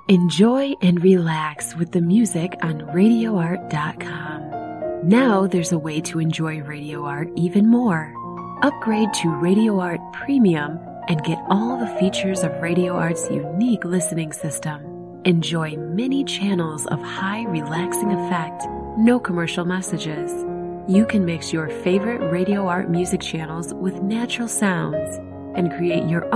Enjoy and relax with the music on RadioArt.com. Now there's a way to enjoy Radio Art even more. Upgrade to Radio Art Premium and get all the features of Radio Art's unique listening system. Enjoy many channels of high relaxing effect, no commercial messages. You can mix your favorite Radio Art music channels with natural sounds and create your